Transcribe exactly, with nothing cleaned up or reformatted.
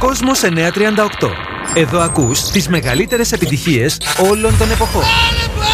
Κόσμος εννιακόσια τριάντα οκτώ. Εδώ ακούς τις μεγαλύτερες επιτυχίες όλων των εποχών.